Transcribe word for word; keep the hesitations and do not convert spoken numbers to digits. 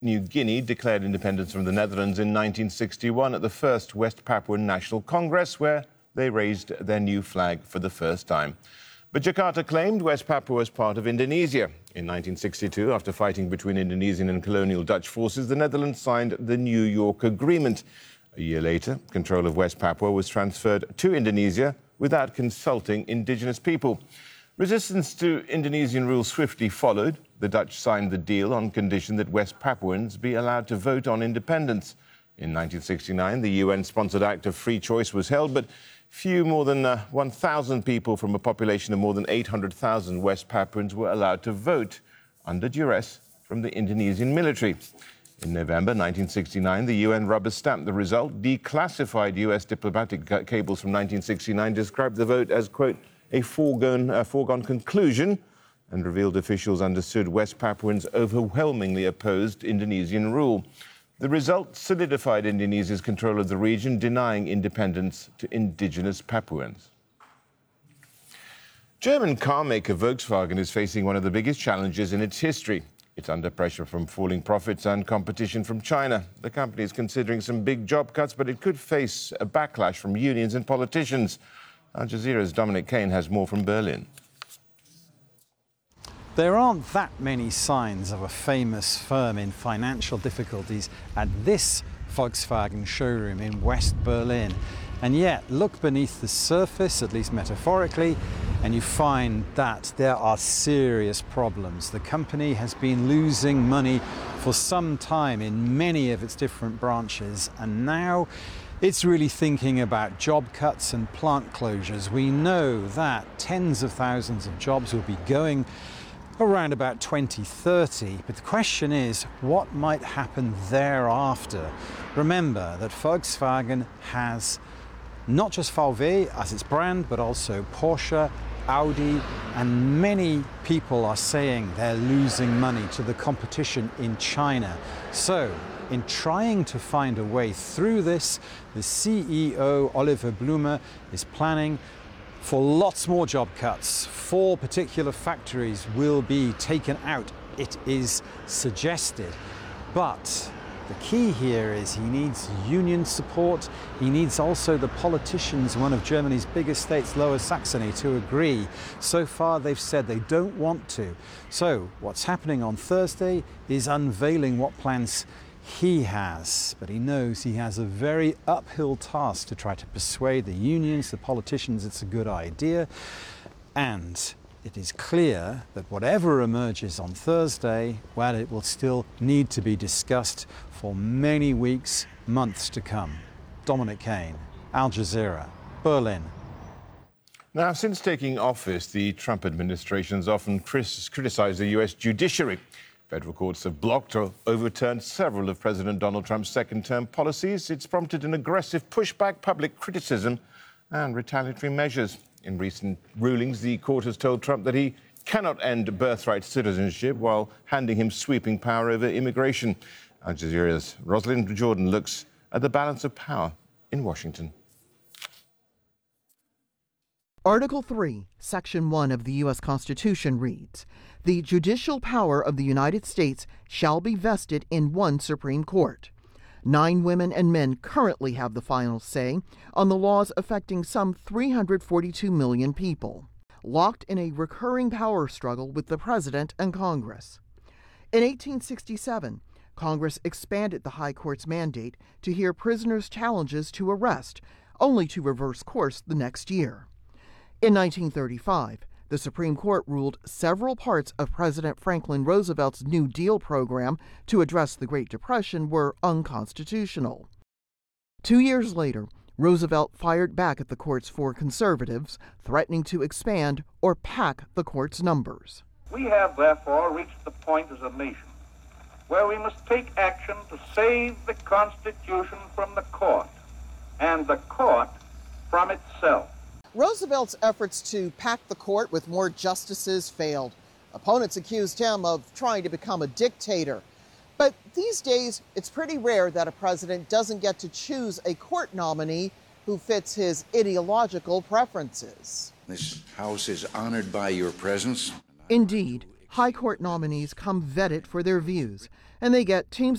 New Guinea declared independence from the Netherlands in nineteen sixty-one at the first West Papuan National Congress, where they raised their new flag for the first time. But Jakarta claimed West Papua was part of Indonesia. In nineteen sixty-two, after fighting between Indonesian and colonial Dutch forces, the Netherlands signed the New York Agreement. A year later, control of West Papua was transferred to Indonesia without consulting indigenous people. Resistance to Indonesian rule swiftly followed. The Dutch signed the deal on condition that West Papuans be allowed to vote on independence. In nineteen sixty-nine, the U N-sponsored Act of Free Choice was held, but few more than uh, one thousand people from a population of more than eight hundred thousand West Papuans were allowed to vote under duress from the Indonesian military. In November nineteen sixty-nine, the U N rubber-stamped the result. Declassified U S diplomatic ca- cables from nineteen sixty-nine described the vote as, quote, a foregone, uh, foregone conclusion, and revealed officials understood West Papuans overwhelmingly opposed Indonesian rule. The result solidified Indonesia's control of the region, denying independence to indigenous Papuans. German car maker Volkswagen is facing one of the biggest challenges in its history. It's under pressure from falling profits and competition from China. The company is considering some big job cuts, but it could face a backlash from unions and politicians. Al Jazeera's Dominic Kane has more from Berlin. There aren't that many signs of a famous firm in financial difficulties at this Volkswagen showroom in West Berlin. And yet, look beneath the surface, at least metaphorically, and you find that there are serious problems. The company has been losing money for some time in many of its different branches, and now it's really thinking about job cuts and plant closures. We know that tens of thousands of jobs will be going around about twenty thirty, but the question is, what might happen thereafter? Remember that Volkswagen has not just V W as its brand, but also Porsche, Audi, and many people are saying they're losing money to the competition in China. So, in trying to find a way through this, the C E O, Oliver Blume, is planning for lots more job cuts. Four particular factories will be taken out, it is suggested. But the key here is he needs union support. He needs also the politicians, one of Germany's biggest states, Lower Saxony, to agree. So far, they've said they don't want to. So what's happening on Thursday is unveiling what plans he has, but he knows he has a very uphill task to try to persuade the unions, the politicians, it's a good idea. And it is clear that whatever emerges on Thursday, well, it will still need to be discussed for many weeks, months to come. Dominic Kane, Al Jazeera, Berlin. Now, since taking office, the Trump administration has often criticized the U S judiciary. Federal courts have blocked or overturned several of President Donald Trump's second-term policies. It's prompted an aggressive pushback, public criticism, and retaliatory measures. In recent rulings, the court has told Trump that he cannot end birthright citizenship while handing him sweeping power over immigration. Al Jazeera's Rosalind Jordan looks at the balance of power in Washington. Article three, Section one of the U S Constitution reads, "The judicial power of the United States shall be vested in one Supreme Court." Nine women and men currently have the final say on the laws affecting some three hundred forty-two million people, locked in a recurring power struggle with the President and Congress. In eighteen sixty-seven, Congress expanded the High Court's mandate to hear prisoners' challenges to arrest, only to reverse course the next year. In nineteen thirty-five, the Supreme Court ruled several parts of President Franklin Roosevelt's New Deal program to address the Great Depression were unconstitutional. Two years later, Roosevelt fired back at the courts for conservatives, threatening to expand or pack the court's numbers. We have therefore reached the point as a nation where we must take action to save the Constitution from the court and the court from itself. Roosevelt's efforts to pack the court with more justices failed. Opponents accused him of trying to become a dictator. But these days, it's pretty rare that a president doesn't get to choose a court nominee who fits his ideological preferences. This House is honored by your presence. Indeed, High Court nominees come vetted for their views, and they get teams